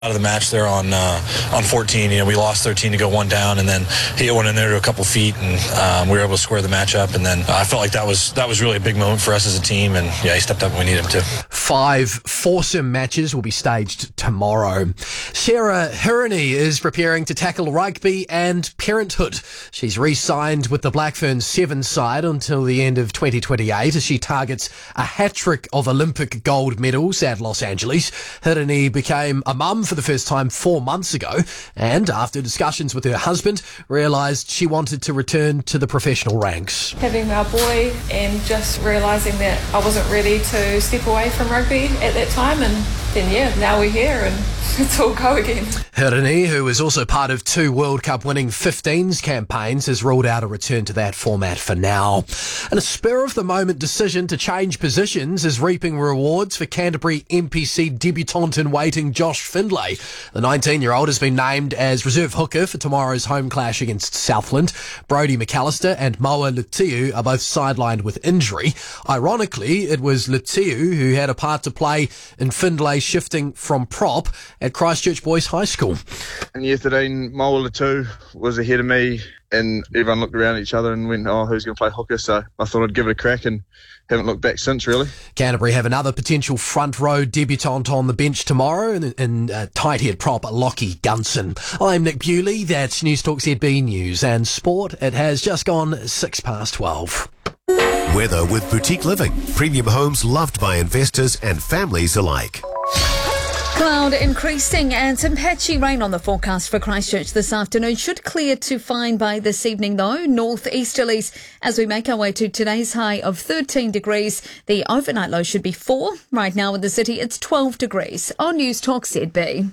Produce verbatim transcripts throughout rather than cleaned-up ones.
Out of the match there on uh, on fourteen, you know, we lost thirteen to go one down, and then he went in there to a couple feet, and um, we were able to square the match up. And then I felt like that was that was really a big moment for us as a team, and yeah, he stepped up when we needed him to. Five foursome matches will be staged tomorrow. Sarah Hirini is preparing to tackle rugby and parenthood. She's re-signed with the Black Ferns Sevens side until the end of twenty twenty-eight as she targets a hat-trick of Olympic gold medals at Los Angeles. Hirini became a mum for the first time four months ago, and after discussions with her husband, realised she wanted to return to the professional ranks. Having our boy and just realising that I wasn't ready to step away from rugby at that time, and then yeah, now we're here and it's all go again. Hirini, who is also part of two World Cup winning fifteens campaigns, has ruled out a return to that format for now. And a spur-of-the-moment decision to change positions is reaping rewards for Canterbury N P C debutant-in-waiting Josh Findlay. The nineteen-year-old has been named as reserve hooker for tomorrow's home clash against Southland. Brodie McAllister and Moa Letiu are both sidelined with injury. Ironically, it was Letiu who had a part to play in Findlay shifting from prop at Christchurch Boys High School. In year thirteen, Moa Letiu was ahead of me, and everyone looked around at each other and went, oh, who's going to play hooker? So I thought I'd give it a crack and haven't looked back since, really. Canterbury have another potential front row debutant on the bench tomorrow in, in uh, tight head prop Lockie Gunson. I'm Nick Bewley, that's News Talk Z B News and Sport. It has just gone six past twelve. Weather with Boutique Living. Premium homes loved by investors and families alike. Cloud increasing and some patchy rain on the forecast for Christchurch this afternoon. Should clear to fine by this evening though. Northeasterlies as we make our way to today's high of thirteen degrees. The overnight low should be four. Right now in the city it's twelve degrees. On News Talk Z B.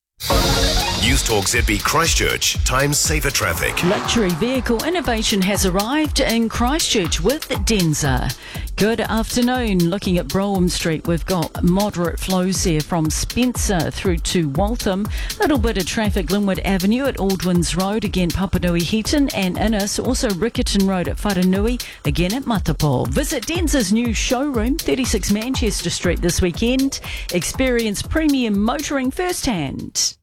News Talk Z B Christchurch. Time saver traffic. Luxury vehicle innovation has arrived in Christchurch with Denza. Good afternoon. Looking at Brougham Street, we've got moderate flows here from Spencer through to Waltham. Little bit of traffic Linwood Avenue at Aldwins Road, again Papanui Heaton and Innes. Also Rickerton Road at Wharanui, again at Matapo. Visit Denza's new showroom, thirty-six Manchester Street this weekend. Experience premium motoring firsthand.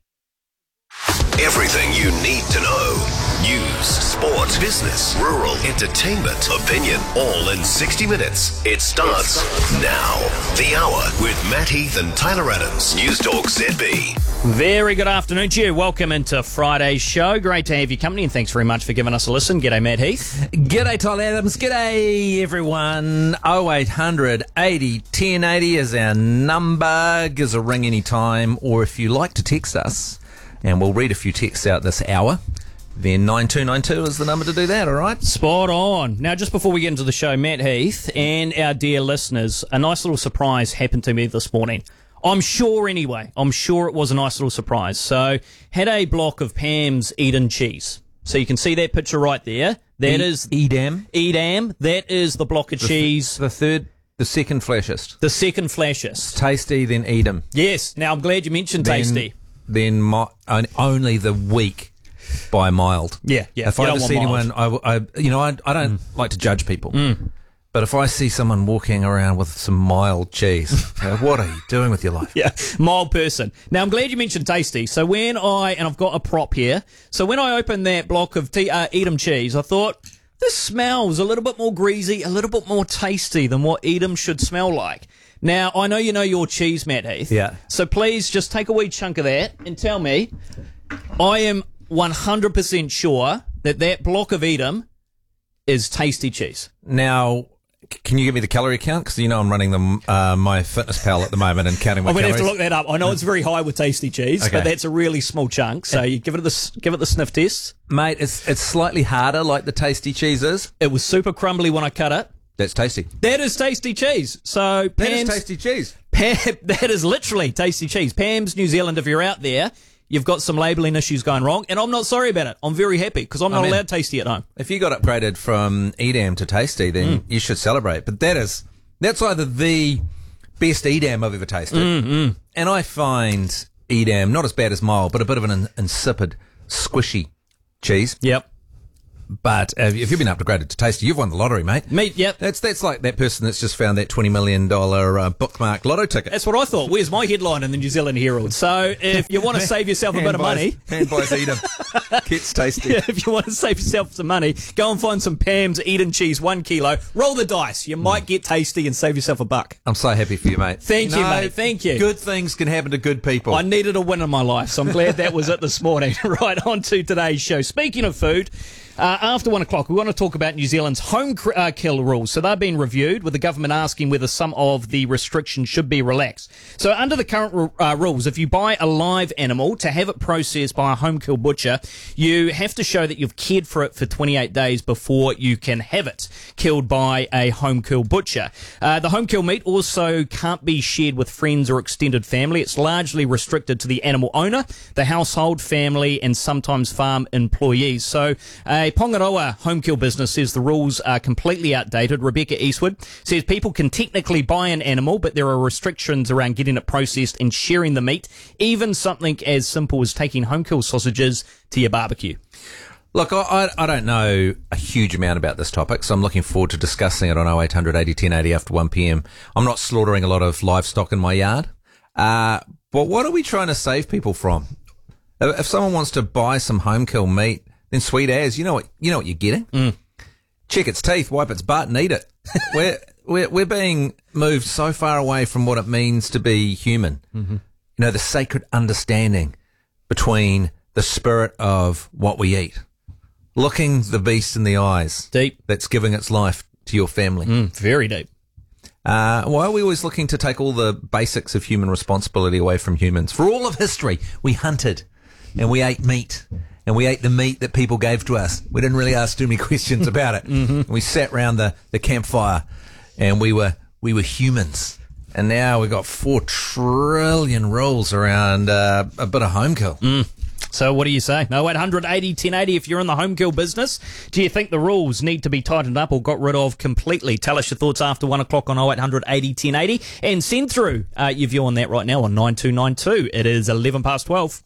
Everything you need to know. News, sport, business, rural, entertainment, opinion, all in sixty minutes. It starts now. The Hour with Matt Heath and Tyler Adams. News Talk Z B. Very good afternoon to you. Welcome into Friday's show. Great to have your company and thanks very much for giving us a listen. G'day, Matt Heath. G'day, Tyler Adams. G'day, everyone. oh eight hundred eighty ten eighty is our number. Give us a ring anytime, or if you like to text us, and we'll read a few texts out this hour, then nine two nine two is the number to do that, all right? Spot on. Now, just before we get into the show, Matt Heath and our dear listeners, a nice little surprise happened to me this morning. I'm sure anyway. I'm sure it was a nice little surprise. So, had a block of Pam's Eden cheese. So you can see that picture right there. That e- is... Edam. Edam. That is the block of the cheese. Th- the third... The second flashest. The second flashest. Tasty, then Edam. Yes. Now, I'm glad you mentioned then, tasty. Then my, only the weak by mild. Yeah, yeah. If I ever see anyone, I, I, you know, I, I don't mm. like to judge people. Mm. But if I see someone walking around with some mild cheese, you know, what are you doing with your life? Yeah, mild person. Now, I'm glad you mentioned tasty. So when I, and I've got a prop here, so when I opened that block of tea, uh, Edam cheese, I thought, this smells a little bit more greasy, a little bit more tasty than what Edam should smell like. Now, I know you know your cheese, Matt Heath. Yeah. So please just take a wee chunk of that and tell me, I am one hundred percent sure that that block of Edam is tasty cheese. Now, can you give me the calorie count? Because you know I'm running the uh, my fitness pal at the moment and counting my I'm calories. I'm going to have to look that up. I know it's very high with tasty cheese, okay. but that's a really small chunk. So you give it the give it the sniff test, mate. It's it's slightly harder, like the tasty cheese is. It was super crumbly when I cut it. That's tasty. That is tasty cheese. So Pam's, that is tasty cheese. Pam, that is literally tasty cheese. Pam's New Zealand, if you're out there, you've got some labelling issues going wrong, and I'm not sorry about it. I'm very happy because I'm not I mean, allowed tasty at home. If you got upgraded from Edam to tasty, then mm. you should celebrate. But that is that's either the best Edam I've ever tasted, mm-hmm. and I find Edam not as bad as mild, but a bit of an insipid, squishy cheese. Yep. but uh, if you've been upgraded to Tasty, you've won the lottery, mate. Meat, yep. That's that's like that person that's just found that twenty million dollars uh, bookmark lotto ticket. That's what I thought. Where's my headline in the New Zealand Herald? So if you want to save yourself a bit of money... Hand buys Edam. Gets Tasty. Yeah, if you want to save yourself some money, go and find some Pam's Eden cheese, one kilo. Roll the dice. You might get Tasty and save yourself a buck. I'm so happy for you, mate. Thank you, know, mate. Thank you. Good things can happen to good people. I needed a win in my life, so I'm glad that was it this morning. Right, on to today's show. Speaking of food, uh, after one o'clock, we want to talk about New Zealand's home cr- uh, kill rules. So they've been reviewed, with the government asking whether some of the restrictions should be relaxed. So under the current uh, rules, if you buy a live animal to have it processed by a home kill butcher, you have to show that you've cared for it for twenty-eight days before you can have it killed by a home kill butcher. Uh, the home kill meat also can't be shared with friends or extended family. It's largely restricted to the animal owner, the household, family, and sometimes farm employees. So a Pongaroa home kill business says the rules are completely outdated. Rebecca Eastwood says people can technically buy an animal, but there are restrictions around getting it processed and sharing the meat, even something as simple as taking home kill sausages to your barbecue. Look, I, I don't know a huge amount about this topic, so I'm looking forward to discussing it on oh eight hundred eighty ten eighty after one p.m. I'm not slaughtering a lot of livestock in my yard. Uh, but what are we trying to save people from? If someone wants to buy some home kill meat, then sweet as, you know what, you know what you're getting. Mm. Check its teeth, wipe its butt, and eat it. we're, we're we're being moved so far away from what it means to be human. Mm-hmm. You know, the sacred understanding between the spirit of what we eat, looking the beast in the eyes, deep, that's giving its life to your family. Mm, very deep. Uh, why are we always looking to take all the basics of human responsibility away from humans? For all of history, we hunted and we ate meat. And we ate the meat that people gave to us. We didn't really ask too many questions about it. Mm-hmm. We sat round the, the campfire and we were we were humans. And now we've got four trillion rules around uh, a bit of home kill. Mm. So what do you say? oh eight hundred eighty ten eighty if you're in the home kill business. Do you think the rules need to be tightened up or got rid of completely? Tell us your thoughts after one o'clock on oh eight hundred eighty ten eighty and send through uh, your view on that right now on nine two nine two. It is eleven past twelve.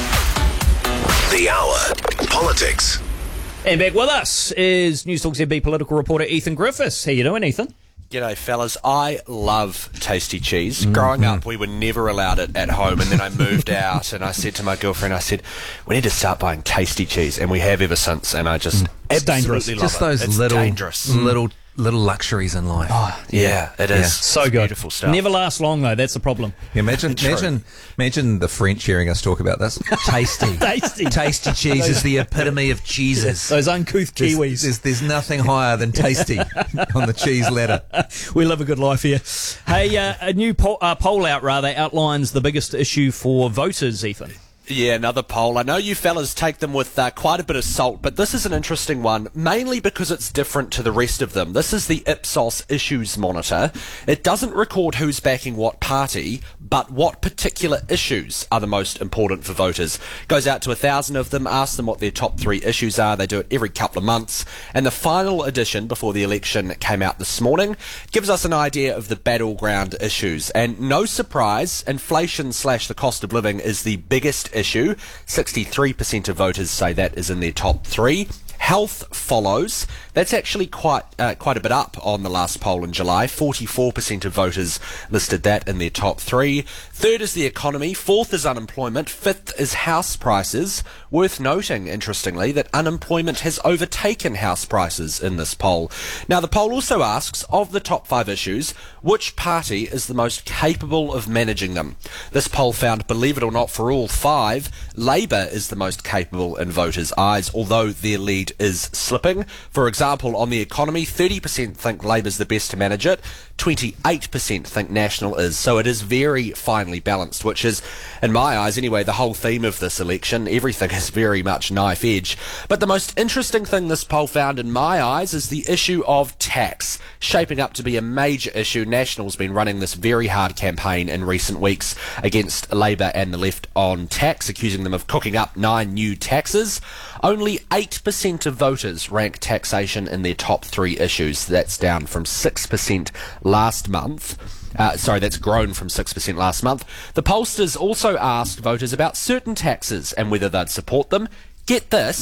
The Hour. Politics. And back with us is News Talk Z B political reporter Ethan Griffiths. How you doing, Ethan? G'day, fellas. I love tasty cheese. Mm-hmm. Growing up, we were never allowed it at home, and then I moved out, and I said to my girlfriend, I said, we need to start buying tasty cheese, and we have ever since, and I just mm. absolutely love just it. Those it's little, dangerous. little little luxuries in life. Oh, yeah, it is. Yeah. So it's good. Beautiful stuff. Never lasts long, though. That's the problem. Yeah, imagine, imagine, imagine the French hearing us talk about this. Tasty. tasty. Tasty cheese is the epitome of cheeses. Those uncouth Kiwis. There's, there's, there's nothing higher than tasty on the cheese ladder. We live a good life here. Hey, uh, a new poll, uh, poll out, rather, outlines the biggest issue for voters, Ethan. Yeah, another poll. I know you fellas take them with uh, quite a bit of salt, but this is an interesting one, mainly because it's different to the rest of them. This is the Ipsos Issues Monitor. It doesn't record who's backing what party, but what particular issues are the most important for voters. Goes out to a thousand of them, asks them what their top three issues are. They do it every couple of months. And the final edition, before the election came out this morning, gives us an idea of the battleground issues. And no surprise, inflation slash the cost of living is the biggest issue. sixty-three percent of voters say that is in their top three. Health follows. That's actually quite uh, quite a bit up on the last poll in July. forty-four percent of voters listed that in their top three. Third is the economy. Fourth is unemployment. Fifth is house prices. Worth noting, interestingly, that unemployment has overtaken house prices in this poll. Now, the poll also asks, of the top five issues, which party is the most capable of managing them? This poll found, believe it or not, for all five, Labour is the most capable in voters' eyes, although their lead is slipping. For example, on the economy, thirty percent think Labour's the best to manage it, twenty-eight percent think National is. So it is very finely balanced, which is, in my eyes anyway, the whole theme of this election. Everything is very much knife edge. But the most interesting thing this poll found, in my eyes, is the issue of tax, shaping up to be a major issue. National's been running this very hard campaign in recent weeks against Labour and the left on tax, accusing them of cooking up nine new taxes. Only eight percent of voters rank taxation in their top three issues. That's down from six percent last month. Uh, sorry, that's grown from six percent last month. The pollsters also asked voters about certain taxes and whether they'd support them. Get this,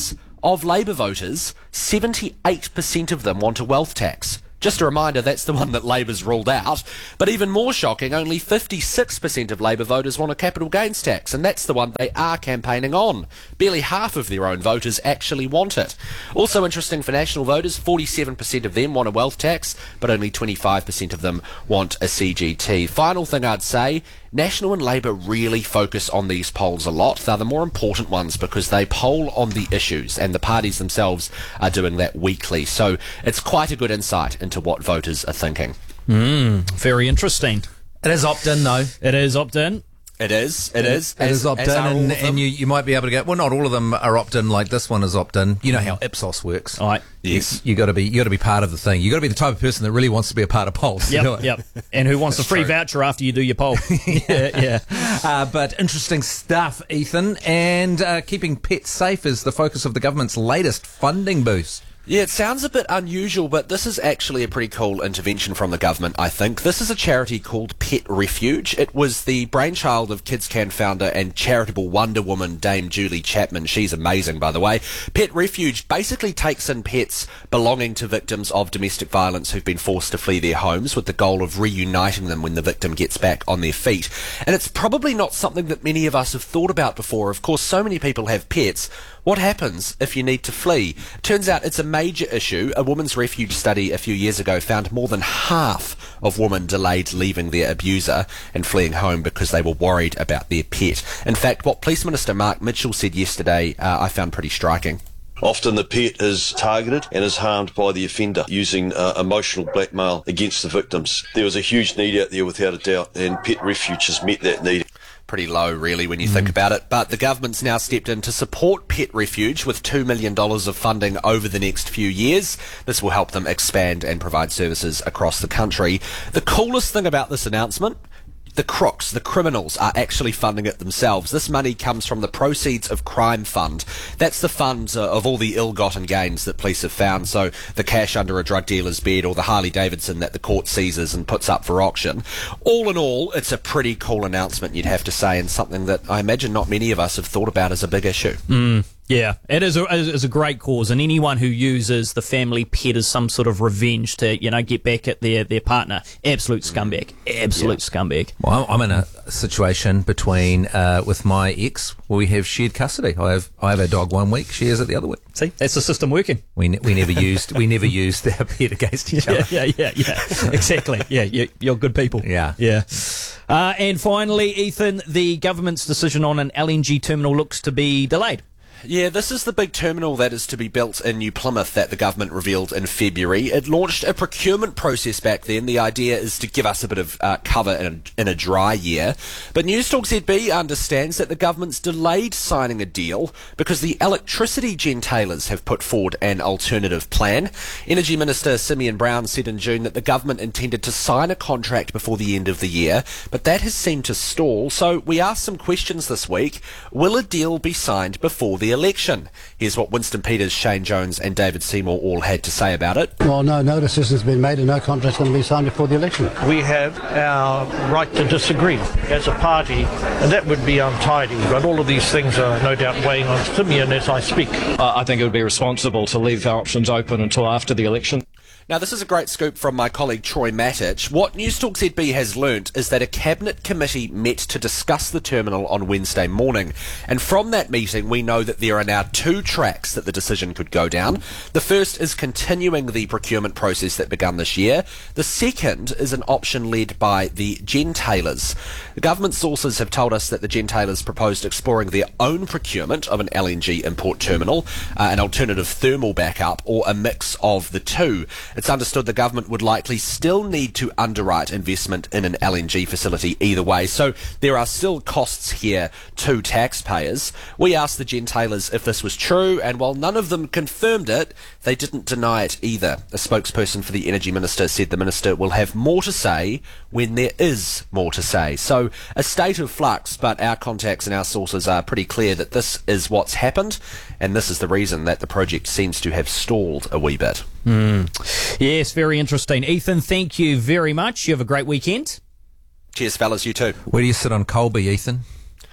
of Labour voters, seventy-eight percent of them want a wealth tax. Just a reminder, that's the one that Labour's ruled out. But even more shocking, only fifty-six percent of Labour voters want a capital gains tax, and that's the one they are campaigning on. Barely half of their own voters actually want it. Also interesting for national voters, forty-seven percent of them want a wealth tax, but only twenty-five percent of them want a C G T. Final thing I'd say, National and Labour really focus on these polls a lot. They're the more important ones because they poll on the issues, and the parties themselves are doing that weekly. So it's quite a good insight into what voters are thinking. Mm, very interesting. It is opt-in, though. It is opt-in. It is. It is. It is opt-in, and, and you, you might be able to go. Well, not all of them are opt-in. Like this one is opt-in. You know how Ipsos works. All right. Yes. You, you got to be. You got to be part of the thing. You got to be the type of person that really wants to be a part of polls. Yep. You know? Yep. And who wants a free true. voucher after you do your poll? yeah. Yeah. Uh, but interesting stuff, Ethan. And uh, keeping pets safe is the focus of the government's latest funding boost. Yeah, it sounds a bit unusual, but this is actually a pretty cool intervention from the government, I think. This is a charity called Pet Refuge. It was the brainchild of Kids Can founder and charitable Wonder Woman Dame Julie Chapman. She's amazing, by the way. Pet Refuge basically takes in pets belonging to victims of domestic violence who've been forced to flee their homes with the goal of reuniting them when the victim gets back on their feet. And it's probably not something that many of us have thought about before. Of course, so many people have pets. What happens if you need to flee? Turns out it's a major issue. A women's refuge study a few years ago found more than half of women delayed leaving their abuser and fleeing home because they were worried about their pet. In fact, what Police Minister Mark Mitchell said yesterday, uh, I found pretty striking. Often the pet is targeted and is harmed by the offender using uh, emotional blackmail against the victims. There was a huge need out there without a doubt, and Pet Refuge has met that need. Pretty low, really, when you mm. think about it. But the government's now stepped in to support Pet Refuge with two million dollars of funding over the next few years. This will help them expand and provide services across the country. The coolest thing about this announcement, the crooks, the criminals, are actually funding it themselves. This money comes from the Proceeds of Crime Fund. That's the fund uh, of all the ill-gotten gains that police have found, so the cash under a drug dealer's bed or the Harley-Davidson that the court seizes and puts up for auction. All in all, it's a pretty cool announcement, you'd have to say, and something that I imagine not many of us have thought about as a big issue. Mm. Yeah, it is a, it is a great cause, and anyone who uses the family pet as some sort of revenge to, you know, get back at their, their partner, absolute scumbag, absolute yeah. scumbag. Well, I'm in a situation between uh, with my ex where we have shared custody. I have I have a dog one week, she has it the other week. See, that's the system working. We ne- we never used we never used our pet against each other. Yeah, yeah, yeah, yeah. Exactly. Yeah, you, you're good people. Yeah, yeah. Uh, and finally, Ethan, the government's decision on an L N G terminal looks to be delayed. Yeah, this is the big terminal that is to be built in New Plymouth that the government revealed in February. It launched a procurement process back then. The idea is to give us a bit of uh, cover in a, in a dry year. But Newstalk Z B understands that the government's delayed signing a deal because the electricity gentailers have put forward an alternative plan. Energy Minister Simeon Brown said in June that the government intended to sign a contract before the end of the year, but that has seemed to stall. So we asked some questions this week. Will a deal be signed before the election? Here's what Winston Peters, Shane Jones and David Seymour all had to say about it. Well, no, no decision's been made and no contract's going to be signed before the election. We have our right to disagree as a party, and that would be untidy. But all of these things are no doubt weighing on Simeon as I speak. Uh, I think it would be responsible to leave our options open until after the election. Now, this is a great scoop from my colleague Troy Matic. What Newstalk Z B has learnt is that a cabinet committee met to discuss the terminal on Wednesday morning. And from that meeting, we know that there are now two tracks that the decision could go down. The first is continuing the procurement process that began this year. The second is an option led by the gentailers. The government sources have told us that the gentailers proposed exploring their own procurement of an L N G import terminal, uh, an alternative thermal backup, or a mix of the two. It's understood the government would likely still need to underwrite investment in an L N G facility either way, so there are still costs here to taxpayers. We asked the gentailers if this was true, and while none of them confirmed it, they didn't deny it either. A spokesperson for the Energy Minister said the Minister will have more to say when there is more to say. So a state of flux, but our contacts and our sources are pretty clear that this is what's happened, and this is the reason that the project seems to have stalled a wee bit. Mm. Yes, very interesting. Ethan, thank you very much. You have a great weekend. Cheers, fellas. You too. Where do you sit on Colby, Ethan?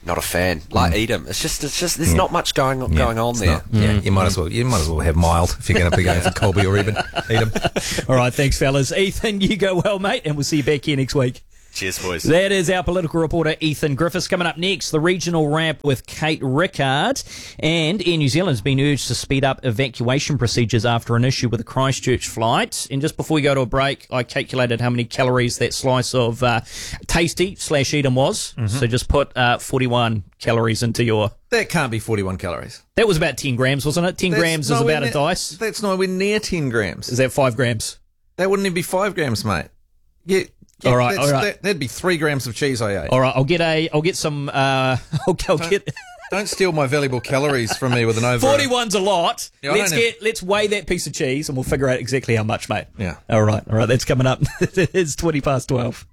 not a fan. Like Edam, it's just, it's just, there's Yeah. not much going Yeah, going on it's there. not. Yeah, you might as well. You might as well have mild if you're going to be going for Colby or Eben. Edam. All right, thanks, fellas. Ethan, you go well, mate, and we'll see you back here next week. Cheers, boys. That is our political reporter, Ethan Griffiths. Coming up next, the regional wrap with Kate Rickard. And Air New Zealand has been urged to speed up evacuation procedures after an issue with a Christchurch flight. And just before we go to a break, I calculated how many calories that slice of uh, Tasty slash Edam was. Mhm. So just put uh, forty-one calories into your... That can't be forty-one calories. That was about ten grams, wasn't it? ten That's grams is nowhere about a near- dice. That's nowhere near ten grams. Is that five grams? That wouldn't even be five grams, mate. Yeah. yeah All right, that's- all right. That, that'd be three grams of cheese I ate. All right, I'll get a, I'll get some, uh, I'll, I'll get... Don't steal my valuable calories from me with an over. forty-one's a lot. Yeah, I let's don't have- get let's weigh that piece of cheese and we'll figure out exactly how much, mate. Yeah. All right, all right. That's coming up. It's twenty past twelve.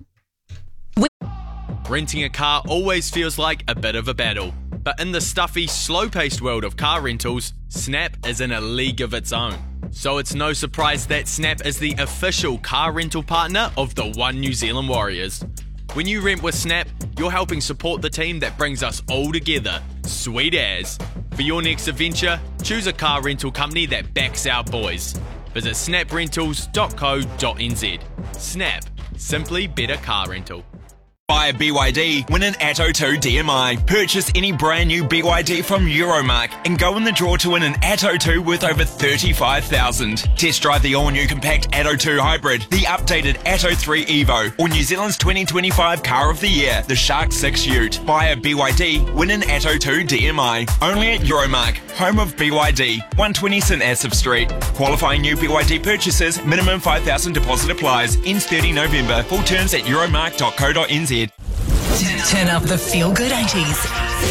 Renting a car always feels like a bit of a battle. But in the stuffy, slow-paced world of car rentals, Snap is in a league of its own. So it's no surprise that Snap is the official car rental partner of the One New Zealand Warriors. When you rent with Snap, you're helping support the team that brings us all together. Sweet as. For your next adventure, choose a car rental company that backs our boys. Visit snap rentals dot co dot n z. Snap. Simply better car rental. Buy a B Y D, win an Atto two D M I. Purchase any brand new B Y D from Euromark and go in the draw to win an Atto two worth over thirty-five thousand dollars. Test drive the all-new compact Atto two Hybrid, the updated Atto three Evo, or New Zealand's twenty twenty-five Car of the Year, the Shark six Ute. Buy a B Y D, win an Atto two D M I. Only at Euromark, home of B Y D, one twenty St Asaph Street. Qualifying new B Y D purchases, minimum five thousand dollars deposit applies. Ends thirtieth of November. Full terms at euromark dot co dot n z. Turn up the Feel Good eighties.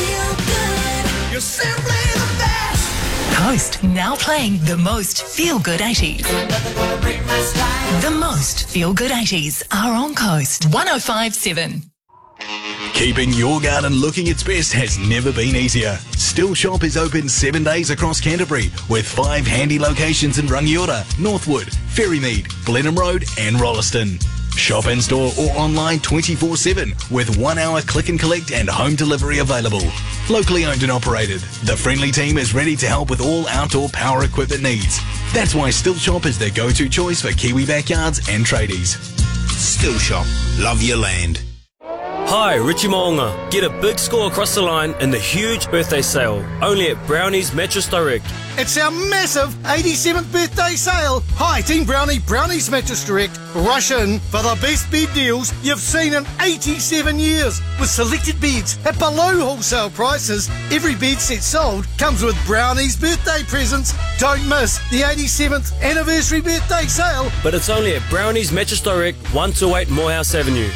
You're simply the best. Coast now playing the most Feel Good eighties. The most Feel Good eighties are on Coast one oh five point seven. Keeping your garden looking its best has never been easier. Still Shop is open seven days across Canterbury with five handy locations in Rangiora, Northwood, Ferrymead, Blenheim Road and Rolleston. Shop in store or online twenty-four seven with one hour click and collect and home delivery available. Locally owned and operated, the friendly team is ready to help with all outdoor power equipment needs. That's why Still Shop is the go-to choice for Kiwi backyards and tradies. Still Shop. Love your land. Hi, Richie Moonga. Get a big score across the line in the huge birthday sale, only at Brownie's Mattress Direct. It's our massive eighty-seventh birthday sale. Hi, Team Brownie, Brownie's Mattress Direct. Rush in for the best bed deals you've seen in eighty-seven years. With selected beds at below wholesale prices, every bed set sold comes with Brownie's birthday presents. Don't miss the eighty-seventh anniversary birthday sale. But it's only at Brownie's Mattress Direct, one two eight Morehouse Avenue.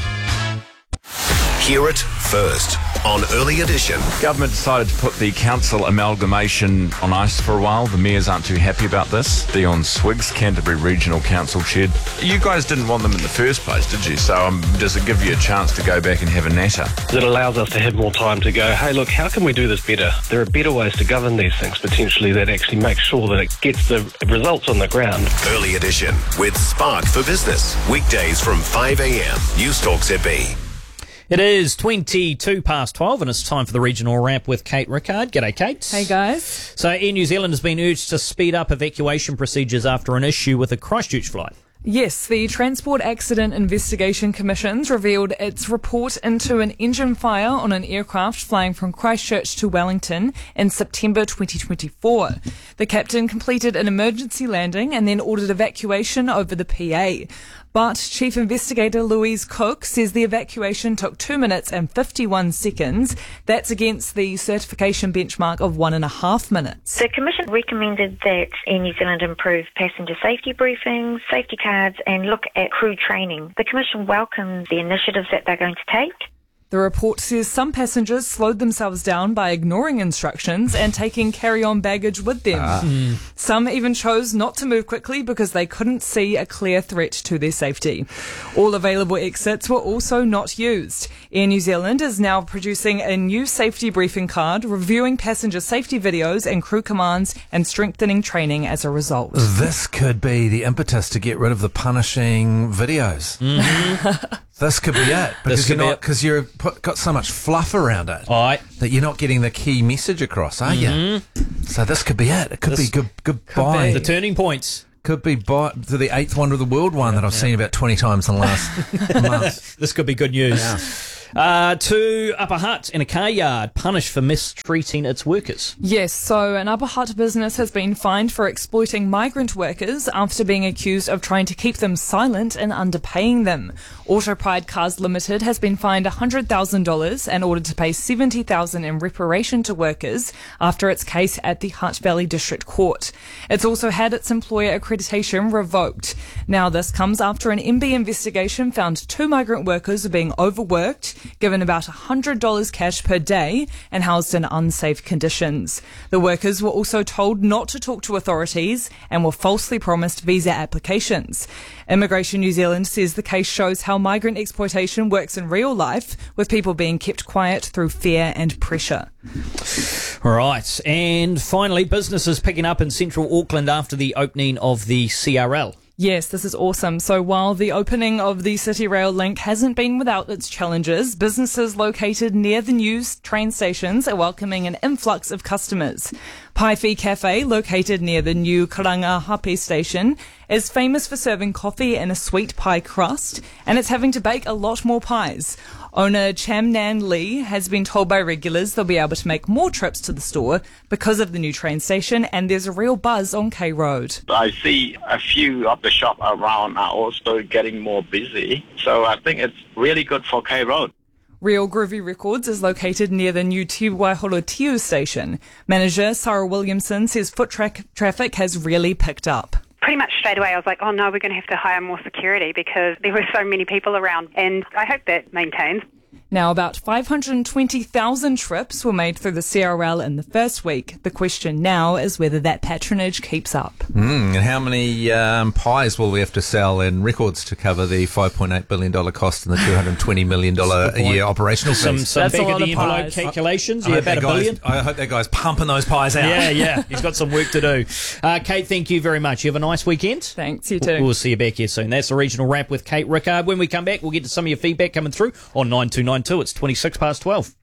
Hear it first on Early Edition. Government decided to put the council amalgamation on ice for a while. The mayors aren't too happy about this. Dion Swiggs, Canterbury Regional Council Chair. You guys didn't want them in the first place, did you? So um, does it give you a chance to go back and have a natter? It allows us to have more time to go, hey, look, how can we do this better? There are better ways to govern these things, potentially, that actually make sure that it gets the results on the ground. Early Edition with Spark for Business. Weekdays from five a.m. News Talk Z B. It is twenty-two past twelve and it's time for the regional wrap with Kate Rickard. G'day, Kate. Hey, guys. So Air New Zealand has been urged to speed up evacuation procedures after an issue with a Christchurch flight. Yes, the Transport Accident Investigation Commission's revealed its report into an engine fire on an aircraft flying from Christchurch to Wellington in September twenty twenty-four. The captain completed an emergency landing and then ordered evacuation over the P A. But Chief Investigator Louise Cook says the evacuation took two minutes and fifty-one seconds. That's against the certification benchmark of one and a half minutes. The Commission recommended that Air New Zealand improve passenger safety briefings, safety cards and look at crew training. The Commission welcomes the initiatives that they're going to take. The report says some passengers slowed themselves down by ignoring instructions and taking carry-on baggage with them. Ah. Mm. Some even chose not to move quickly because they couldn't see a clear threat to their safety. All available exits were also not used. Air New Zealand is now producing a new safety briefing card, reviewing passenger safety videos and crew commands and strengthening training as a result. This could be the impetus to get rid of the punishing videos. Mm-hmm. This could be it because could you're be not it. because you've put, got so much fluff around it Aye. that you're not getting the key message across, are you? Mhm. So this could be it. It could This be good. Goodbye. The turning points. Could be by to the eighth wonder of the world one that I've seen about twenty times in the last month. This could be good news. Yeah. Uh, two Upper Hutt in a car yard punished for mistreating its workers. Yes, so an Upper Hutt business has been fined for exploiting migrant workers after being accused of trying to keep them silent and underpaying them. Auto Pride Cars Limited has been fined one hundred thousand dollars and ordered to pay seventy thousand dollars in reparation to workers after its case at the Hutt Valley District Court. It's also had its employer accreditation revoked. Now this comes after an M B investigation found two migrant workers are being overworked, given about one hundred dollars cash per day and housed in unsafe conditions. The workers were also told not to talk to authorities and were falsely promised visa applications. Immigration New Zealand says the case shows how migrant exploitation works in real life, with people being kept quiet through fear and pressure. Right, and finally, businesses picking up in central Auckland after the opening of the C R L. Yes, this is awesome. So while the opening of the City Rail link hasn't been without its challenges, businesses located near the new train stations are welcoming an influx of customers. Paifi Cafe, located near the new Karangahape station, is famous for serving coffee in a sweet pie crust, and it's having to bake a lot more pies. Owner Chamnan Lee has been told by regulars they'll be able to make more trips to the store because of the new train station, and there's a real buzz on K Road. I see a few of the shops around are also getting more busy, so I think it's really good for K Road. Real Groovy Records is located near the new Te Waiholo Tiu station. Manager Sarah Williamson says foot tra- traffic has really picked up. Pretty much straight away I was like, oh no, we're going to have to hire more security because there were so many people around, and I hope that maintains. Now, about five hundred twenty thousand trips were made through the C R L in the first week. The question now is whether that patronage keeps up. Mm, and how many um, pies will we have to sell in records to cover the five point eight billion dollars cost and the two hundred twenty million dollars a year operational Some, fees? some back of the envelope calculations. I, I yeah, about a guys, billion. I hope that guy's pumping those pies out. Yeah, yeah. He's got some work to do. Uh, Kate, thank you very much. You have a nice weekend. Thanks, you too. We'll see you back here soon. That's the regional wrap with Kate Rickard. When we come back, we'll get to some of your feedback coming through on nine two nine two. It's twenty-six past twelve.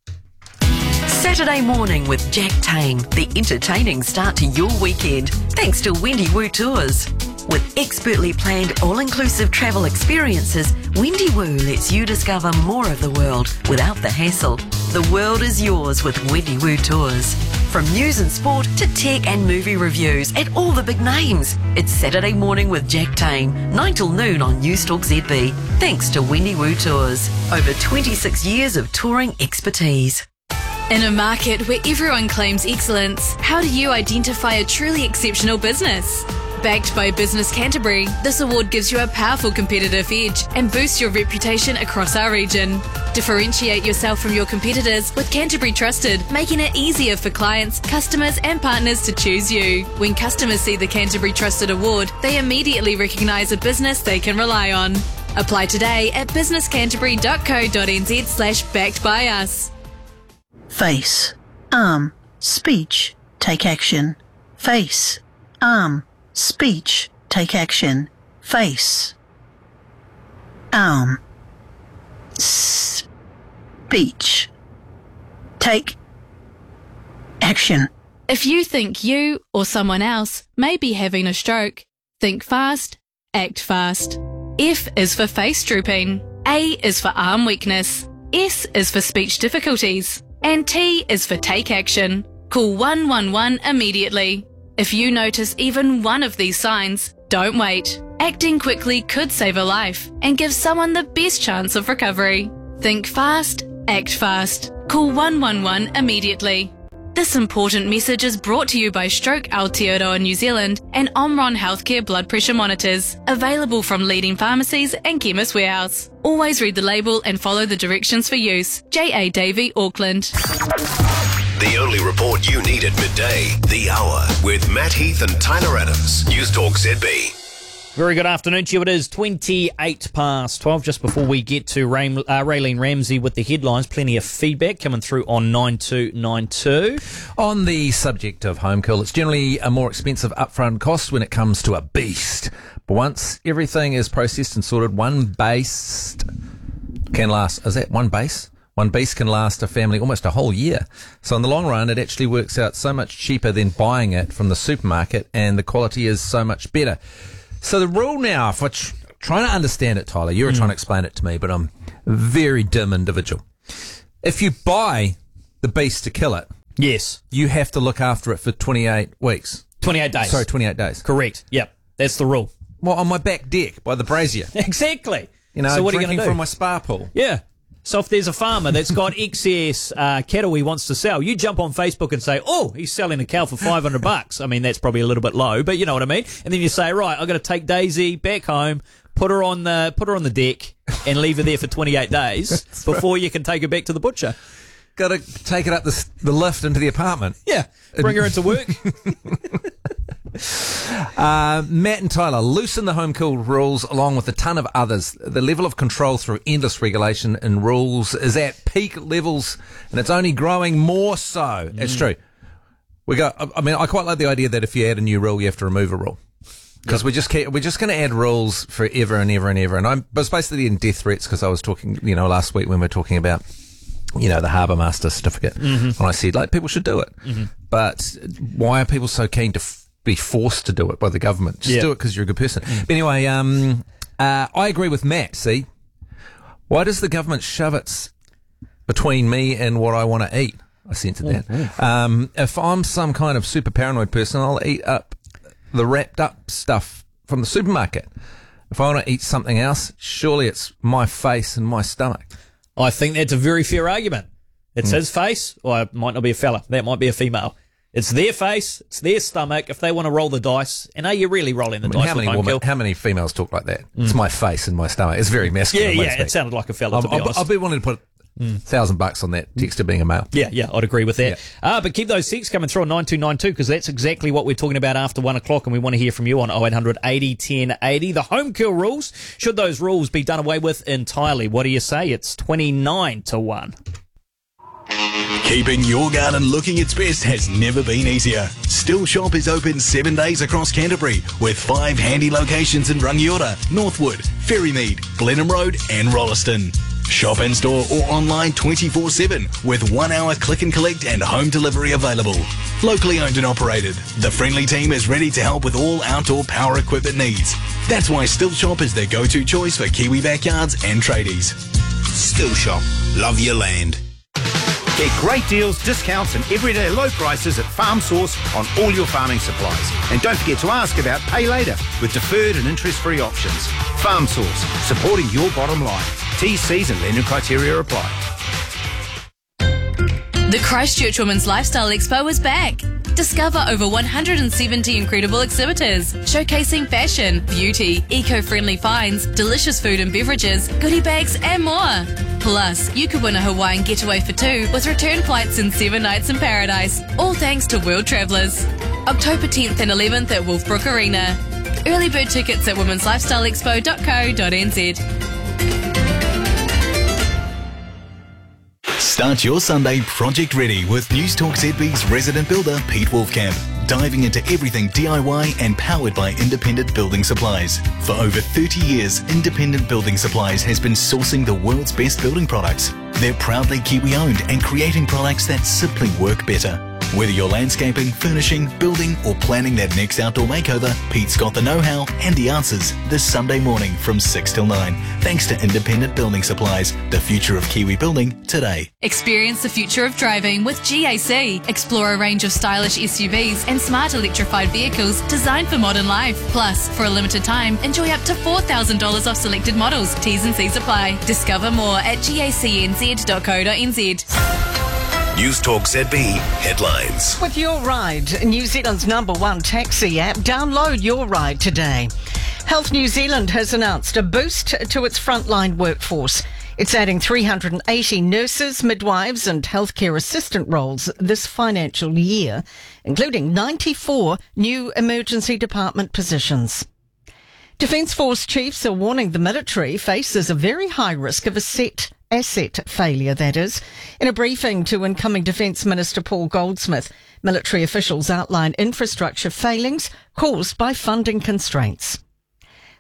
Saturday morning with Jack Tame, the entertaining start to your weekend, thanks to Wendy Woo Tours. With expertly planned all-inclusive travel experiences, Wendy Woo lets you discover more of the world without the hassle. The world is yours with Wendy Woo Tours. From news and sport to tech and movie reviews and all the big names. It's Saturday morning with Jack Tame, nine till noon on Newstalk Z B. Thanks to Wendy Woo Tours. Over twenty-six years of touring expertise. In a market where everyone claims excellence, how do you identify a truly exceptional business? Backed by Business Canterbury, this award gives you a powerful competitive edge and boosts your reputation across our region. Differentiate yourself from your competitors with Canterbury Trusted, making it easier for clients, customers and partners to choose you. When customers see the Canterbury Trusted Award, they immediately recognise a business they can rely on. Apply today at businesscanterbury.co.nz slash backed by us. Face, arm, speech, take action. Face, arm, speech, take action. Face, arm, speech, take action. If you think you or someone else may be having a stroke, think fast, act fast. F is for face drooping. A is for arm weakness. S is for speech difficulties. And T is for take action. Call one one one immediately. If you notice even one of these signs, don't wait. Acting quickly could save a life and give someone the best chance of recovery. Think fast, act fast. Call one one one immediately. This important message is brought to you by Stroke Aotearoa New Zealand and Omron Healthcare Blood Pressure Monitors, available from leading pharmacies and Chemist Warehouse. Always read the label and follow the directions for use. J A Davey, Auckland. The only report you need at midday, The Hour, with Matt Heath and Tyler Adams. Newstalk Z B. Very good afternoon to you. It is twenty-eight past twelve, just before we get to Rain, uh, Raylene Ramsey with the headlines. Plenty of feedback coming through on nine two nine two. On the subject of home kill, it's generally a more expensive upfront cost when it comes to a beast. But once everything is processed and sorted, one based can last, is that one base? One base can last a family almost a whole year. So in the long run, it actually works out so much cheaper than buying it from the supermarket, and the quality is so much better. So the rule now, if I tr- trying to understand it, Tyler, you were mm. trying to explain it to me, but I'm a very dim individual. If you buy the beast to kill it, yes, you have to look after it for twenty-eight weeks. twenty-eight days. Sorry, twenty-eight days. Correct. Yep. That's the rule. Well, on my back deck by the brazier. Exactly. You know, so what are you drinking going to do? from my spa pool. Yeah. So if there's a farmer that's got excess uh, cattle he wants to sell, you jump on Facebook and say, oh, he's selling a cow for five hundred bucks. I mean, that's probably a little bit low, but you know what I mean? And then you say, right, I've got to take Daisy back home, put her on the put her on the deck and leave her there for twenty-eight days before you can take her back to the butcher. Got to take it up the, the lift into the apartment. Yeah, bring her into work. Uh, Matt and Tyler, loosen the home kill rules along with a ton of others. The level of control through endless regulation and rules is at peak levels, and it's only growing more so. Mm. It's true. We got. I mean, I quite like the idea that if you add a new rule, you have to remove a rule, because yep. we just keep, we're just going to add rules forever and ever and ever. And I'm was basically in death threats because I was talking, you know, last week when we were talking about, you know, the Harbour Master certificate, mm-hmm. and I said like people should do it, mm-hmm. but why are people so keen to F- be forced to do it by the government? Just yeah. do it because you're a good person. Mm. But anyway, um, uh, I agree with Matt. See, why does the government shove it between me and what I want to eat? I censored that. Mm-hmm. Um, if I'm some kind of super paranoid person, I'll eat up the wrapped up stuff from the supermarket. If I want to eat something else, surely it's my face and my stomach. I think that's a very fair argument. It's mm. his face, or it might not be a fella. That might be a female. It's their face, it's their stomach. If they want to roll the dice, and are you really rolling the I mean, dice? How many, women, how many females talk like that? Mm. It's my face and my stomach. It's very masculine. Yeah, yeah. It sounded like a fella. To be I'll, honest, I'll be wanting to put a mm. thousand bucks on that texter being a male. Yeah, yeah. I'd agree with that. Yeah. Uh, but keep those texts coming through on nine two nine two because that's exactly what we're talking about after one o'clock, and we want to hear from you on oh eight hundred eighty ten eighty. The home kill rules. Should those rules be done away with entirely? What do you say? It's twenty-nine to one. Keeping your garden looking its best has never been easier. Still Shop is open seven days across Canterbury with five handy locations in Rangiora, Northwood, Ferrymead, Blenheim Road and Rolleston. Shop in store or online twenty-four seven with one hour click and collect and home delivery available. Locally owned and operated, the friendly team is ready to help with all outdoor power equipment needs. That's why Still Shop is the go-to choice for Kiwi backyards and tradies. Still Shop. Love your land. Get great deals, discounts and everyday low prices at Farm Source on all your farming supplies. And don't forget to ask about Pay Later with deferred and interest-free options. Farm Source, supporting your bottom line. T Cs and lending criteria apply. The Christchurch Women's Lifestyle Expo is back. Discover over one hundred seventy incredible exhibitors showcasing fashion, beauty, eco-friendly finds, delicious food and beverages, goodie bags and more. Plus, you could win a Hawaiian getaway for two with return flights and seven nights in paradise, all thanks to World Travellers. October tenth and eleventh at Wolfbrook Arena. Early bird tickets at womens lifestyle expo dot co dot n z. Start your Sunday project ready with News Talk Z B's resident builder Pete Wolfcamp. Diving into everything D I Y and powered by Independent Building Supplies. For over thirty years, Independent Building Supplies has been sourcing the world's best building products. They're proudly Kiwi owned and creating products that simply work better. Whether you're landscaping, furnishing, building or planning that next outdoor makeover, Pete's got the know-how and the answers this Sunday morning from six till nine. Thanks to Independent Building Supplies, the future of Kiwi building today. Experience the future of driving with G A C. Explore a range of stylish S U Vs and smart electrified vehicles designed for modern life. Plus, for a limited time, enjoy up to four thousand dollars off selected models. T's and C's apply. Discover more at gacnz dot co dot n z. News Talk Z B headlines. With Your Ride, New Zealand's number one taxi app, download Your Ride today. Health New Zealand has announced a boost to its frontline workforce. It's adding three hundred eighty nurses, midwives and healthcare assistant roles this financial year, including ninety-four new emergency department positions. Defence Force chiefs are warning the military faces a very high risk of a set asset failure, that is. In a briefing to incoming Defence Minister Paul Goldsmith, military officials outlined infrastructure failings caused by funding constraints.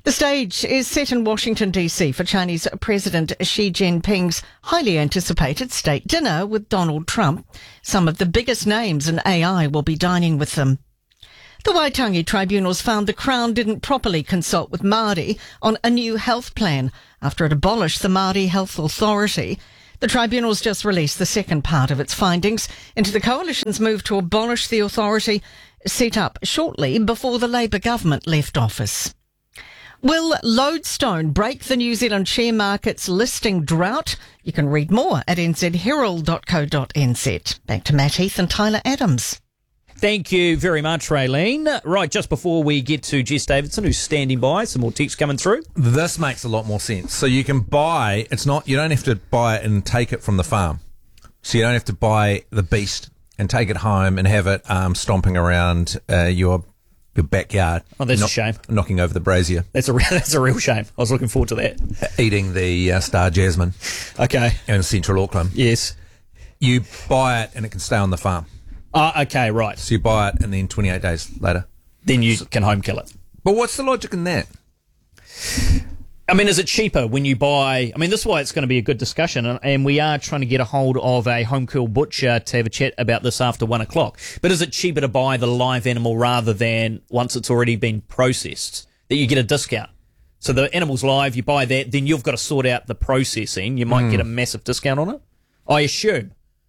The stage is set in Washington, D C for Chinese President Xi Jinping's highly anticipated state dinner with Donald Trump. Some of the biggest names in A I will be dining with them. The Waitangi tribunals found the Crown didn't properly consult with Māori on a new health plan after it abolished the Māori Health Authority. The tribunals just released the second part of its findings into the coalition's move to abolish the authority, set up shortly before the Labour government left office. Will Lodestone break the New Zealand share market's listing drought? You can read more at n z herald dot co dot n z. Back to Matt Heath and Tyler Adams. Thank you very much, Raylene. Right, just before we get to Jess Davidson, who's standing by, some more texts coming through. This makes a lot more sense. So you can buy, it's not, you don't have to buy it and take it from the farm. So you don't have to buy the beast and take it home and have it um, stomping around uh, your your backyard. Oh, that's knock, a shame. Knocking over the brazier. That's a, that's a real shame. I was looking forward to that. Eating the uh, star jasmine. Okay. In central Auckland. Yes. You buy it and it can stay on the farm. Ah, uh, okay, right. So you buy it and then twenty-eight days later. Then you so, can home kill it. But what's the logic in that? I mean, is it cheaper when you buy... I mean, this is why it's going to be a good discussion, and, and we are trying to get a hold of a home kill butcher to have a chat about this after one o'clock. But is it cheaper to buy the live animal rather than once it's already been processed, that you get a discount? So the animal's live, you buy that, then you've got to sort out the processing. You might mm. get a massive discount on it, I assume.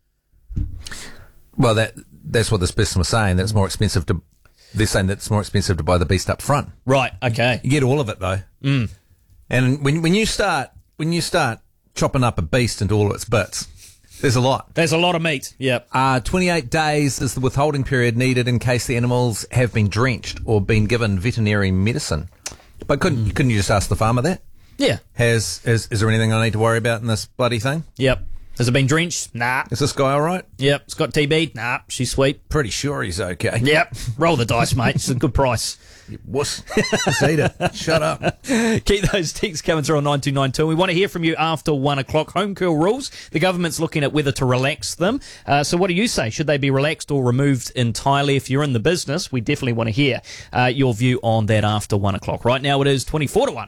Well, that that's what this person was saying, that it's more expensive to... They're saying that it's more expensive to buy the beast up front. Right, okay. You get all of it, though. Mm. And when when you start when you start chopping up a beast into all of its bits, there's a lot. There's a lot of meat. Yep. Uh, twenty-eight days is the withholding period needed in case the animals have been drenched or been given veterinary medicine. But couldn't mm. couldn't you just ask the farmer that? Yeah. Has is is there anything I need to worry about in this bloody thing? Yep. Has it been drenched? Nah. Is this guy all right? Yep. It's got T B? Nah. She's sweet. Pretty sure he's okay. Yep. Roll the dice, mate. It's a good price. You wuss. Just eat it. Shut up. Keep those texts coming through on nine two nine two. We want to hear from you after one o'clock. Home curl rules. The government's looking at whether to relax them. Uh, so what do you say? Should they be relaxed or removed entirely? If you're in the business, we definitely want to hear uh, your view on that after one o'clock. Right now it is twenty-four to one.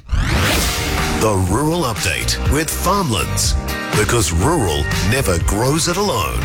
The Rural Update with Farmlands. Because rural never grows it alone.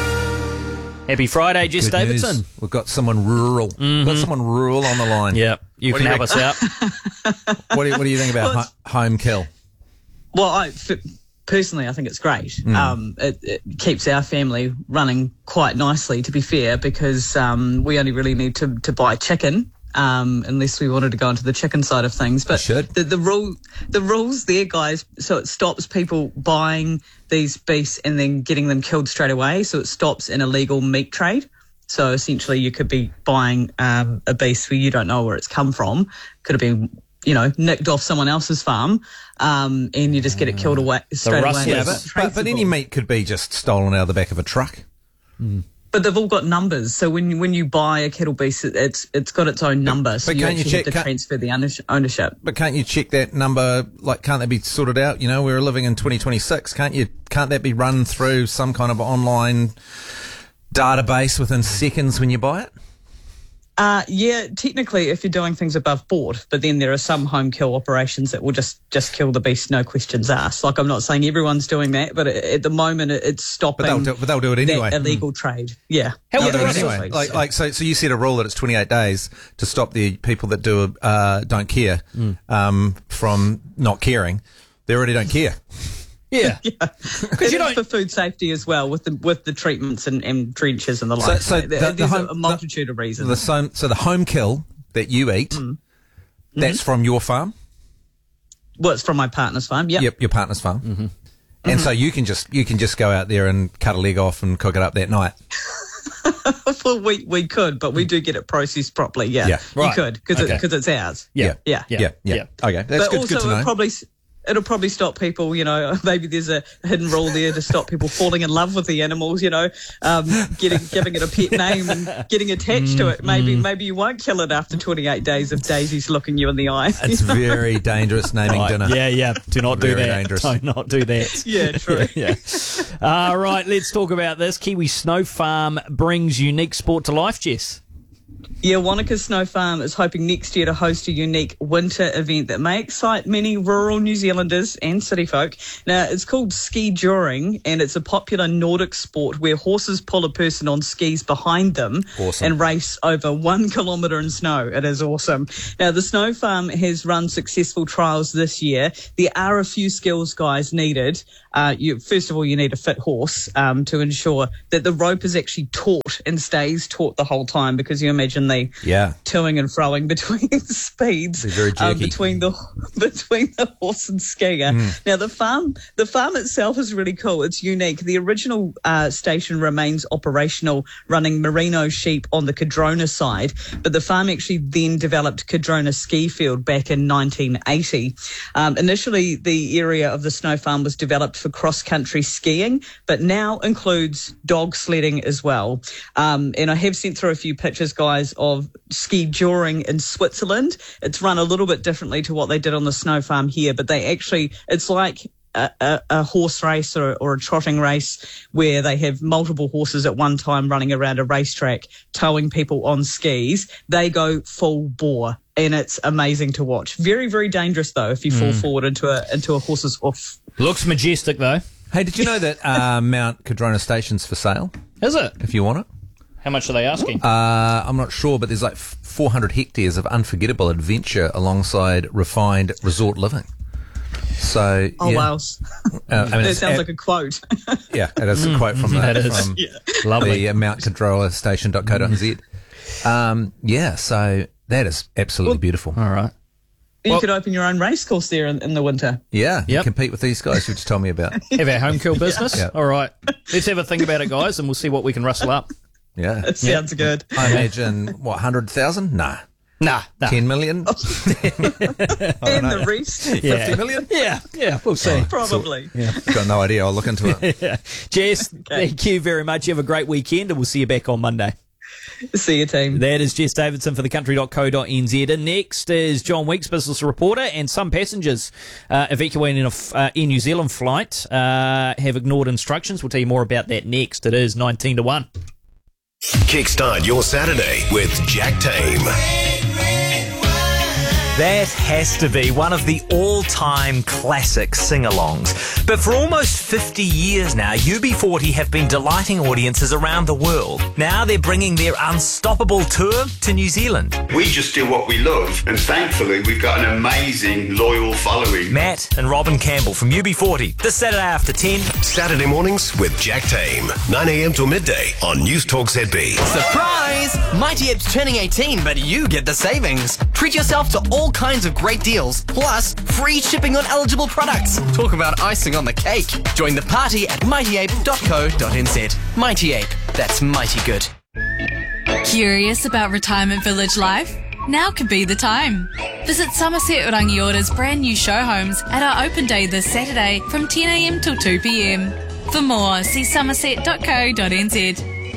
Happy Friday, Jess Good Davidson. News. We've got someone rural. Mm-hmm. We've got someone rural on the line. Yeah, you what can you help us out. what, do you, what do you think about well, ho- home kill? Well, I, f- personally, I think it's great. Mm. Um, it, it keeps our family running quite nicely, to be fair, because um, we only really need to, to buy chicken. Um, unless we wanted to go into the chicken side of things, but the the rule the rules there, guys. So it stops people buying these beasts and then getting them killed straight away. So it stops an illegal meat trade. So essentially, you could be buying um, a beast where you don't know where it's come from. Could have been, you know, nicked off someone else's farm, um, and you just get it killed away straight away. Yeah, but, but, but any meat could be just stolen out of the back of a truck. Mm. But they've all got numbers, so when when you buy a kettle beast, it's it's got its own number, so but you can't actually you check, have to transfer the ownership. But can't you check that number? Like, can't that be sorted out? You know, we're living in twenty twenty-six. Can't you? Can't that be run through some kind of online database within seconds when you buy it? Uh, yeah, technically, if you're doing things above board, but then there are some home kill operations that will just, just kill the beast, no questions asked. Like, I'm not saying everyone's doing that, but at the moment, it's stopping. But they'll do, but they'll do it anyway. That illegal mm. trade. Yeah, How they'll do it anyway. Like, like, so, so you set a rule that it's twenty-eight days to stop the people that do uh, don't care mm. um, from not caring. They already don't care. Yeah, because you know, for food safety as well, with the with the treatments and, and drenches and the like. So, so there, the, there's the home, a multitude the, of reasons. The, so, so the home kill that you eat, mm. that's mm-hmm. from your farm. Well, it's from my partner's farm. Yep. Yep, your partner's farm. Mm-hmm. And mm-hmm. so you can just you can just go out there and cut a leg off and cook it up that night. Well, we we could, but we do get it processed properly. Yeah, yeah. Right. You could because okay. it, cause it's ours. Yeah, yeah, yeah, yeah. yeah. yeah. Okay, that's but good, also good to know. It probably it'll probably stop people. You know, maybe there's a hidden rule there to stop people falling in love with the animals. You know, um, getting giving it a pet name and getting attached to it. Maybe Mm. maybe you won't kill it after twenty-eight days of Daisy's looking you in the eye. It's very dangerous naming right. dinner. Yeah, yeah. Do not very do that. Dangerous. Do not do that. Yeah, true. yeah. yeah. All right, let's talk about this. Kiwi Snow Farm brings unique sport to life, Jess. Yeah, Wanaka Snow Farm is hoping next year to host a unique winter event that may excite many rural New Zealanders and city folk. Now, it's called Ski Joring, and it's a popular Nordic sport where horses pull a person on skis behind them Awesome. and race over one kilometre in snow. It is awesome. Now, the Snow Farm has run successful trials this year. There are a few skills, guys, needed. Uh, you, first of all, you need a fit horse um, to ensure that the rope is actually taut and stays taut the whole time, because you imagine the Yeah. toing and froing between speeds Be very um, jerky. between the between the horse and skier. Mm. Now the farm the farm itself is really cool. It's unique. The original uh, station remains operational, running merino sheep on the Cadrona side, but the farm actually then developed Cadrona Ski Field back in nineteen eighty. Um, initially, the area of the Snow Farm was developed for cross-country skiing, but now includes dog sledding as well. Um, and I have sent through a few pictures, guys, of Ski Joring in Switzerland. It's run a little bit differently to what they did on the Snow Farm here, but they actually, it's like a, a, a horse race or, or a trotting race where they have multiple horses at one time running around a racetrack, towing people on skis. They go full bore, and it's amazing to watch. Very, very dangerous, though, if you fall Mm. forward into a into a horse's hoof. Looks majestic, though. Hey, did you know that uh, Mount Cadrona Station's for sale? Is it? If you want it. How much are they asking? Uh, I'm not sure, but there's like four hundred hectares of unforgettable adventure alongside refined resort living. So, Oh, yeah. wow. Uh, I mean, that it's sounds ab- like a quote. Yeah, it is a Mm, quote from the, that is. from Yeah. Lovely. the uh, mount cadrona station dot co dot n z. Um, yeah, so that is absolutely beautiful. All right. You could open your own race course there in, in the winter. Yeah, you Yep. compete with these guys you just told me about. Have our home kill business? Yeah. All right. Let's have a think about it, guys, and we'll see what we can rustle up. Yeah. It sounds good. I imagine, what, one hundred thousand? Nah. Nah, nah. ten million? And the rest? Yeah. fifty million? Yeah, yeah, we'll see. Probably. Yeah. Got no idea. I'll look into it. Yeah. Jess, thank you very much. You have a great weekend, and we'll see you back on Monday. See you, team. That is Jess Davidson for the country dot co dot n z. And next is John Weeks, business reporter, and some passengers uh, evacuating a f- uh, Air New Zealand flight uh, have ignored instructions. We'll tell you more about that next. It is nineteen to one. Kickstart your Saturday with Jack Tame. That has to be one of the all-time classic sing-alongs. But for almost fifty years now, U B forty have been delighting audiences around the world. Now they're bringing their unstoppable tour to New Zealand. We just do what we love, and thankfully we've got an amazing, loyal following. Matt and Robin Campbell from U B forty, this Saturday after ten. Saturday mornings with Jack Tame, nine a.m. till midday on News Talk Z B. Surprise! Mighty Ape's turning eighteen, but you get the savings. Treat yourself to all kinds of great deals, plus free shipping on eligible products. Talk about icing on the cake. Join the party at mighty ape dot co dot n z. Mighty Ape, that's mighty good. Curious about retirement village life? Now could be the time. Visit Somerset Rangiора's brand new show homes at our open day this Saturday from ten a.m. till two p.m. For more, see somerset dot co dot n z.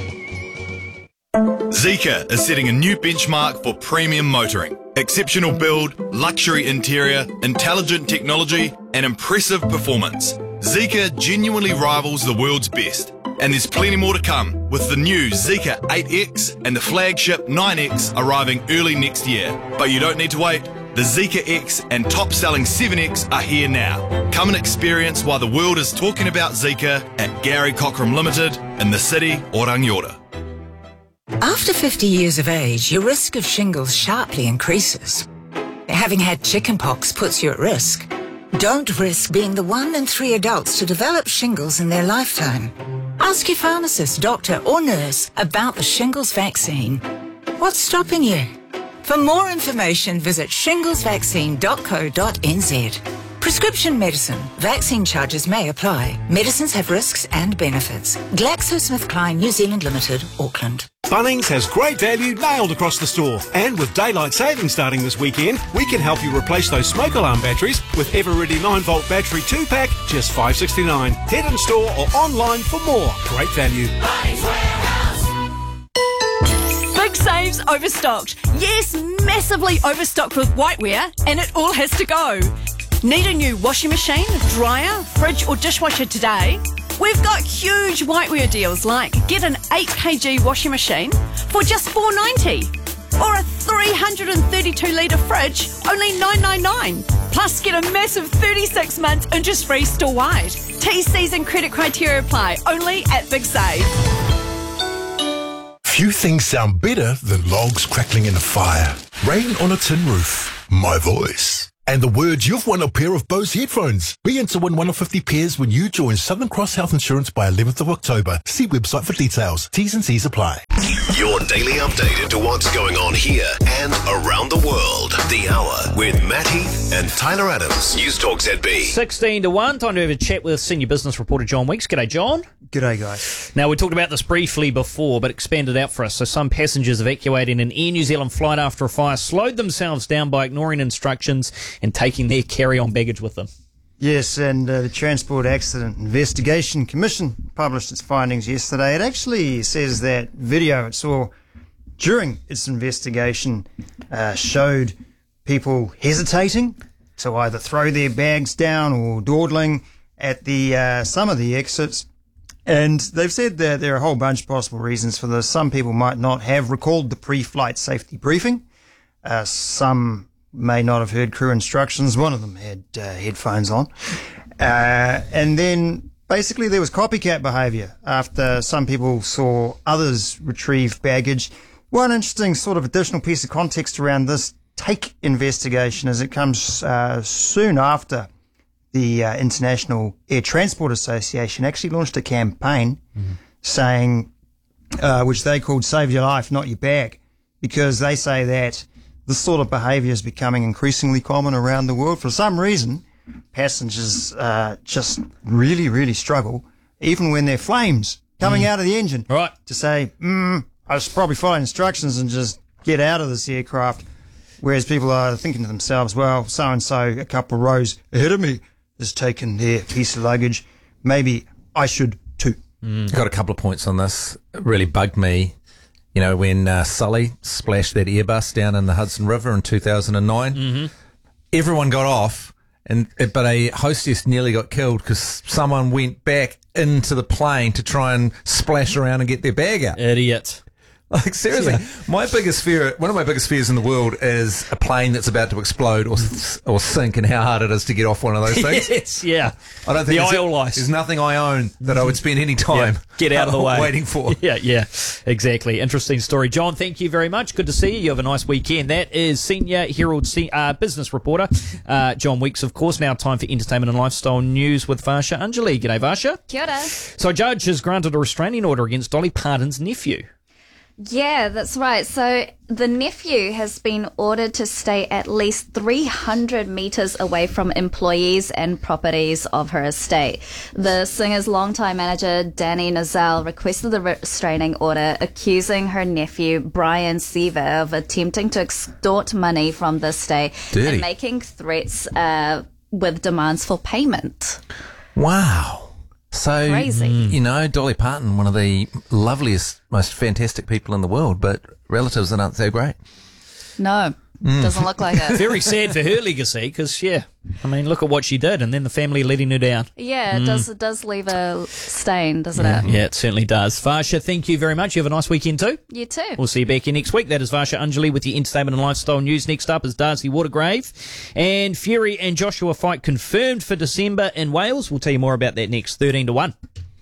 Zeekr is setting a new benchmark for premium motoring. Exceptional build, luxury interior, intelligent technology, and impressive performance. Zeekr genuinely rivals the world's best. And there's plenty more to come, with the new Zeekr eight X and the flagship nine X arriving early next year. But you don't need to wait. The Zeekr X and top-selling seven X are here now. Come and experience why the world is talking about Zeekr at Gary Cockram Limited in the city or Rangiora. After fifty years of age, your risk of shingles sharply increases. Having had chickenpox puts you at risk. Don't risk being the one in three adults to develop shingles in their lifetime. Ask your pharmacist, doctor, or nurse about the shingles vaccine. What's stopping you? For more information, visit shingles vaccine dot co dot n z. Prescription medicine. Vaccine charges may apply. Medicines have risks and benefits. GlaxoSmithKline New Zealand Limited, Auckland. Bunnings has great value nailed across the store. And with daylight savings starting this weekend, we can help you replace those smoke alarm batteries with Everready nine volt battery two pack, just five dollars sixty-nine. Head in store or online for more. Great value. Big saves overstocked. Yes, massively overstocked with whiteware, and it all has to go. Need a new washing machine, dryer, fridge or dishwasher today? We've got huge whiteware deals like get an eight kilogram washing machine for just four dollars ninety. Or a three hundred thirty-two litre fridge, only nine ninety-nine. Plus, get a massive thirty-six months interest-free store-wide. T Cs and credit criteria apply, only at Big Save. Few things sound better than logs crackling in a fire, rain on a tin roof, my voice, and the words you've won a pair of Bose headphones. Be in to win one of fifty pairs when you join Southern Cross Health Insurance by eleventh of October. See website for details. T's and C's apply. Your daily update into what's going on here and around the world. The Hour with Matt Heath and Tyler Adams. News Talk Z B. sixteen to one. Time to have a chat with senior business reporter John Weeks. G'day, John. G'day, guys. Now, we talked about this briefly before, but expanded out for us. So some passengers evacuating an Air New Zealand flight after a fire slowed themselves down by ignoring instructions and taking their carry-on baggage with them. Yes, and uh, the Transport Accident Investigation Commission published its findings yesterday. It actually says that video it saw during its investigation uh, showed people hesitating to either throw their bags down or dawdling at the uh, some of the exits. And they've said that there are a whole bunch of possible reasons for this. Some people might not have recalled the pre-flight safety briefing. Uh, some may not have heard crew instructions. One of them had uh, headphones on. Uh, and then basically there was copycat behaviour after some people saw others retrieve baggage. One interesting sort of additional piece of context around this take investigation is it comes uh, soon after the uh, International Air Transport Association actually launched a campaign mm-hmm. saying, uh, which they called Save Your Life, Not Your Bag, because they say that this sort of behaviour is becoming increasingly common around the world. For some reason, passengers uh, just really, really struggle, even when there are flames coming mm. out of the engine, right. to say, mm, I should probably follow instructions and just get out of this aircraft. Whereas people are thinking to themselves, well, so-and-so a couple of rows ahead of me has taken their piece of luggage. Maybe I should too. Mm. Got a couple of points on this. It really bugged me. You know, when uh, Sully splashed that Airbus down in the Hudson River in two thousand nine, mm-hmm. everyone got off, and but a hostess nearly got killed because someone went back into the plane to try and splash around and get their bag out. Idiot. Like, seriously, my biggest fear, one of my biggest fears in the world is a plane that's about to explode or or sink, and how hard it is to get off one of those things. Yes, yeah. I don't think the oil ice. There's nothing I own that I would spend any time yeah, get out of the way waiting for. Yeah, yeah, exactly. Interesting story, John. Thank you very much. Good to see you. You have a nice weekend. That is Senior Herald uh, business reporter uh, John Weeks, of course. Now time for entertainment and lifestyle news with Varsha Anjali. G'day, Varsha. Kia ora. So, a judge has granted a restraining order against Dolly Parton's nephew. Yeah, that's right. So the nephew has been ordered to stay at least three hundred metres away from employees and properties of her estate. The singer's longtime manager, Danny Nozell, requested the restraining order, accusing her nephew, Brian Seaver, of attempting to extort money from the estate Dirty. and making threats uh, with demands for payment. Wow. So, Crazy. you know, Dolly Parton, one of the loveliest, most fantastic people in the world, but relatives that aren't so great. No, Mm. doesn't look like it. Very sad for her legacy because, yeah, I mean, look at what she did and then the family letting her down. Yeah, it Mm. does. It does leave a stain, doesn't Yeah, it? yeah, it certainly does. Varsha, thank you very much. You have a nice weekend too. You too. We'll see you back here next week. That is Varsha Anjali with the entertainment and lifestyle news. Next up is Darcy Watergrave. And Fury and Joshua fight confirmed for December in Wales. We'll tell you more about that next, thirteen to one.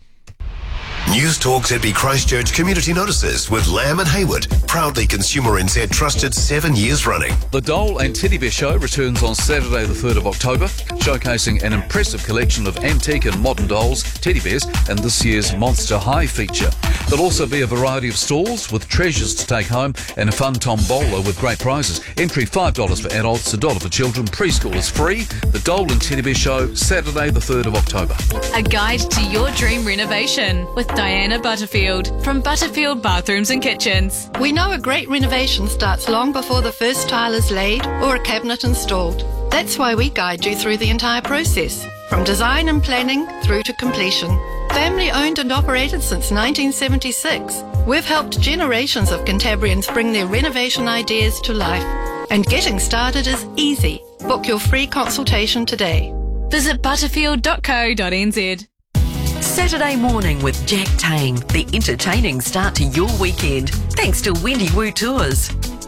News Talk Z B Christchurch Community Notices with Lamb and Hayward. Proudly Consumer N Z trusted seven years running. The Dole and Teddy Bear Show returns on Saturday the third of October, showcasing an impressive collection of antique and modern dolls, teddy bears, and this year's Monster High feature. There'll also be a variety of stalls with treasures to take home and a fun tombola with great prizes. Entry five dollars for adults, a dollar for children. Preschool is free. The Dole and Teddy Bear Show, Saturday the third of October. A guide to your dream renovation with Diana Butterfield from Butterfield Bathrooms and Kitchens. We know a great renovation starts long before the first tile is laid or a cabinet installed. That's why we guide you through the entire process, from design and planning through to completion. Family owned and operated since nineteen seventy-six, we've helped generations of Cantabrians bring their renovation ideas to life. And getting started is easy. Book your free consultation today. Visit butterfield dot co dot n z. Saturday morning with Jack Tame, the entertaining start to your weekend, thanks to Wendy Woo Tours.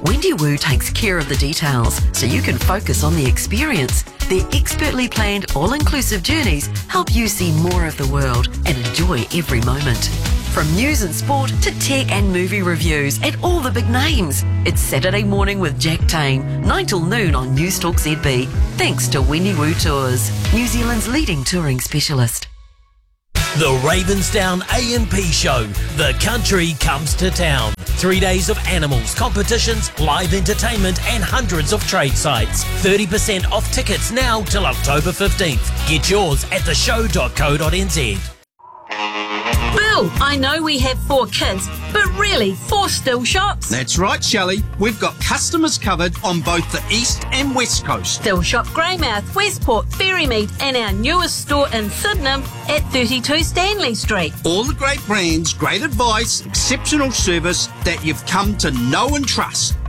Wendy Wu takes care of the details so you can focus on the experience. Their expertly planned all-inclusive journeys help you see more of the world and enjoy every moment. From news and sport to tech and movie reviews and all the big names. It's Saturday Morning with Jack Tame, nine till noon on Newstalk Z B. Thanks to Wendy Wu Tours, New Zealand's leading touring specialist. The Ravensdown A and P Show. The country comes to town. Three days of animals, competitions, live entertainment and hundreds of trade sites. thirty percent off tickets now till October fifteenth. Get yours at the show dot co dot n z. Bill, I know we have four kids, but really, four still shops? That's right, Shelley. We've got customers covered on both the east and west coast. Still Shop Greymouth, Westport, Ferrymead, and our newest store in Sydenham at thirty-two Stanley Street. All the great brands, great advice, exceptional service that you've come to know and trust.